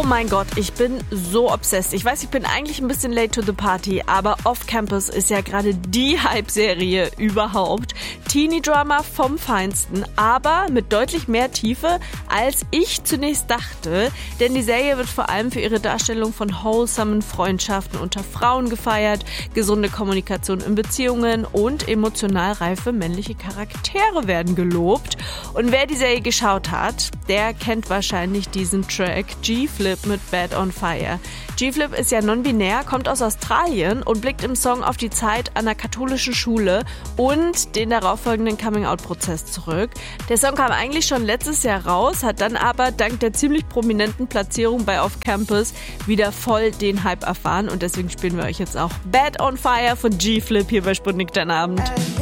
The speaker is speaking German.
mein Gott, ich bin so obsessed. Ich weiß, ich bin eigentlich ein bisschen late to the party, aber Off Campus ist ja gerade die Hype-Serie überhaupt. Teenie-Drama vom Feinsten, aber mit deutlich mehr Tiefe, als ich zunächst dachte. Denn die Serie wird vor allem für ihre Darstellung von wholesomen Freundschaften unter Frauen gefeiert, gesunde Kommunikation in Beziehungen und emotional reife männliche Charaktere werden gelobt. Und wer die Serie geschaut hat, der kennt wahrscheinlich diesen Track G-Flip mit Bad on Fire. G-Flip ist ja non-binär, kommt aus Australien und blickt im Song auf die Zeit an der katholischen Schule und den darauffolgenden Coming-out-Prozess zurück. Der Song kam eigentlich schon letztes Jahr raus, hat dann aber dank der ziemlich prominenten Platzierung bei Off Campus wieder voll den Hype erfahren und deswegen spielen wir euch jetzt auch Bad on Fire von G-Flip hier bei Sputnik dein Abend.